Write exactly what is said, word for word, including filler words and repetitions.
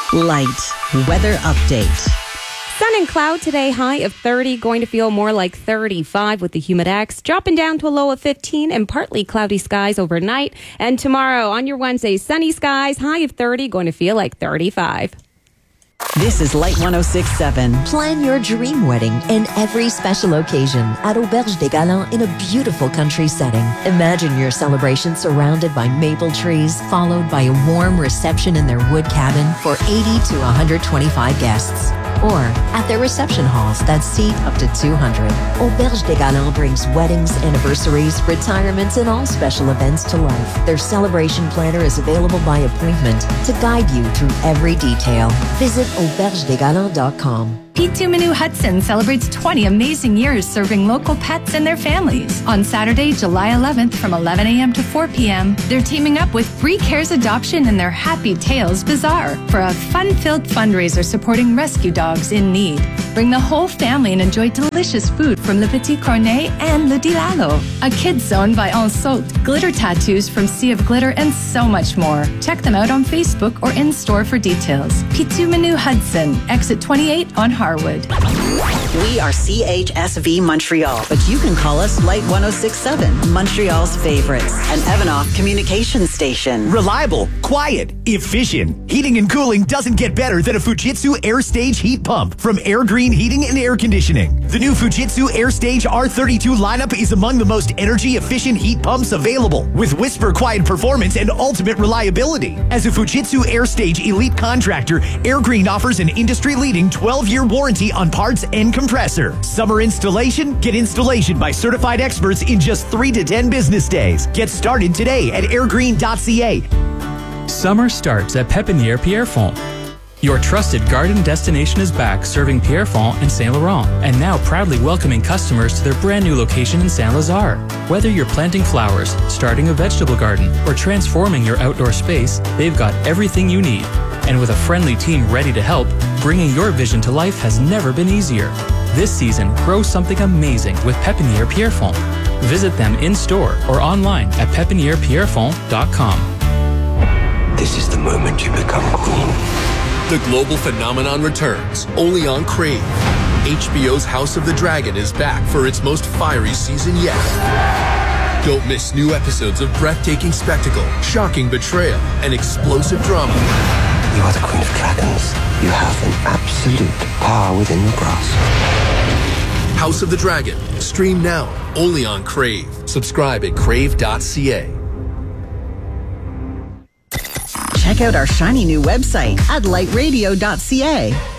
Light weather update. Sun and cloud today, high of thirty, going to feel more like thirty-five with the humidex, dropping down to a low of fifteen and partly cloudy skies overnight. And tomorrow on your Wednesday, sunny skies, high of thirty, going to feel like thirty-five. This is Light one oh six point seven. Plan your dream wedding and every special occasion at Auberge des Galants in a beautiful country setting. Imagine your celebration surrounded by maple trees, followed by a warm reception in their wood cabin for eighty to one hundred twenty-five guests. Or at their reception halls that seat up to two hundred. Auberge des Galants brings weddings, anniversaries, retirements, and all special events to life. Their celebration planner is available by appointment to guide you through every detail. Visit auberge des galants dot com. P two Manu Hudson celebrates twenty amazing years serving local pets and their families. On Saturday, July eleventh from eleven a.m. to four p.m., they're teaming up with Free Cares Adoption and their Happy Tales Bazaar for a fun-filled fundraiser supporting rescue dogs in need. Bring the whole family and enjoy delicious food from Le Petit Cornet and Le Dilalo, a kids zone by En Sault, glitter tattoos from Sea of Glitter, and so much more. Check them out on Facebook or in-store for details. P two Manu Hudson, exit twenty-eight on Harwood. We are C H S V Montreal, but you can call us Light one oh six point seven, Montreal's favorites, an Evanoff communication station. Reliable, quiet, efficient. Heating and cooling doesn't get better than a Fujitsu AirStage heat pump from Air Green Heating and Air Conditioning. The new Fujitsu AirStage R thirty-two lineup is among the most energy-efficient heat pumps available, with whisper quiet performance and ultimate reliability. As a Fujitsu AirStage elite contractor, Air Green offers an industry-leading twelve-year warranty on parts and compressor. Summer installation? Get installation by certified experts in just three to ten business days. Get started today at airgreen dot c a. Summer starts at Pépinière Pierrefonds. Your trusted garden destination is back, serving Pierrefonds and Saint Laurent, and now proudly welcoming customers to their brand new location in Saint Lazare. Whether you're planting flowers, starting a vegetable garden, or transforming your outdoor space, they've got everything you need. And with a friendly team ready to help, bringing your vision to life has never been easier. This season, grow something amazing with Pépinière Pierrefonds. Visit them in-store or online at pépinière pierrefonds dot com. This is the moment you become queen. The global phenomenon returns, only on Crave. H B O's House of the Dragon is back for its most fiery season yet. Don't miss new episodes of breathtaking spectacle, shocking betrayal, and explosive drama. You are the Queen of Dragons. You have an absolute power within your grasp. House of the Dragon. Stream now, only on Crave. Subscribe at crave dot c a. Check out our shiny new website at light radio dot c a.